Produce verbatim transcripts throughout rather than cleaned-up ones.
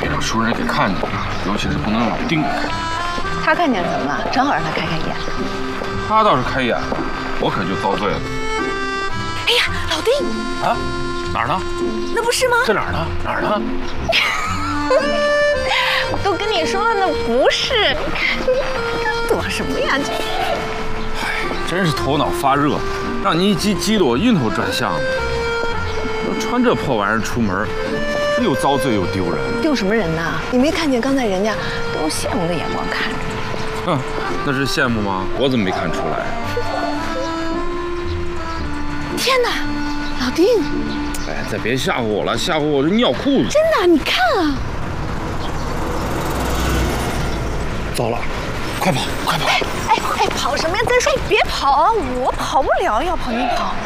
让熟人给看见，尤其是不能让老丁。 他看见什么了？正好让他开开眼。 他倒是开眼，我可就遭罪了。 哎呀，老丁啊，哪儿呢？ 那不是吗？ 在哪儿呢？哪儿呢？ 我都跟你说了，那不是。躲什么呀？这…… 哎，真是头脑发热，让你一激激得我晕头转向的。穿这破玩意儿出门，又遭罪又丢人。 丢什么人呢？你没看见刚才人家都用羡慕的眼光看着你？ 嗯，那是羡慕吗？我怎么没看出来？ 天哪，老丁！ 哎，再别吓唬我了，吓唬我就尿裤子。 真的，你看啊！ 糟了，快跑，快跑！ 哎哎哎，跑什么呀？再说，别跑啊！我跑不了，要跑你跑。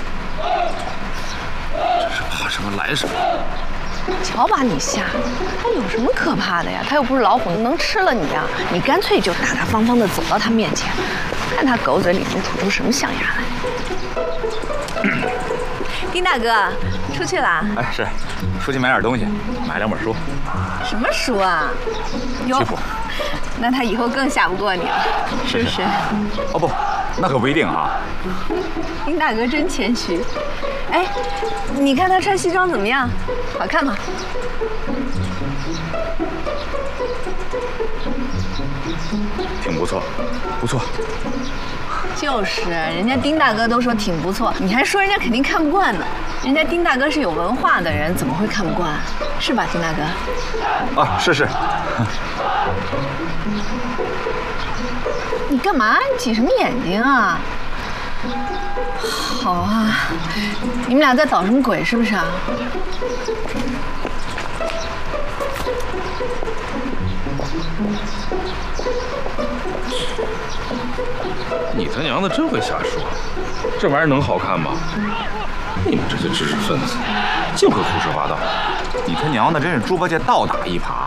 这是怕什么来什么。 瞧把你吓的，他有什么可怕的呀？他又不是老虎，能吃了你呀？你干脆就大大方方的走到他面前，看他狗嘴里能吐出什么象牙来。丁大哥，出去啦？ 哎，是，出去买点东西，买两本书。 什么书啊？ 曲谱。 那他以后更吓不过你了，是不是？ 哦不，那可不一定啊。 丁大哥真谦虚。哎，你看他穿西装怎么样？好看吗？ 挺不错，不错。 就是，人家丁大哥都说挺不错，你还说人家肯定看不惯呢。人家丁大哥是有文化的人，怎么会看不惯？是吧，丁大哥？ 啊，是是。 你干嘛？你挤什么眼睛啊？好啊，你们俩在捣什么鬼？是不是啊？ 你他娘的真会瞎说，这玩意儿能好看吗？你们这些知识分子，净会胡说八道。 你他娘的真是猪八戒倒打一耙。